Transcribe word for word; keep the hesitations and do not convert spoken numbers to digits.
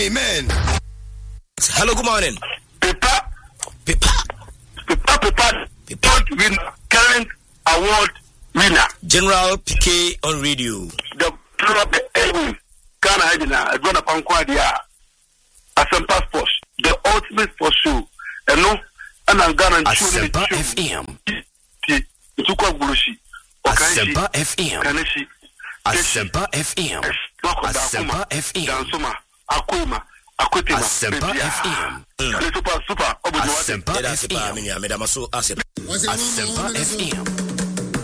Amen. Hello, good morning. Pepa. Pepa. Pepa, Pepa. Pepa. Winner. Current award winner. General P K on radio. The club Edwin. Ghana Hedina. Edwana Pankwadia. Asempa Sports. The ultimate for show. And no. And I'm Ghana. Asempa F M. Tukwa Bulushi. Asempa F M. Kaneshi. Asempa F M. Asempa F M. Dansoma. Akuma. Akwetema. Asempa F M. Super, super. Asempa F M. Asempa F M.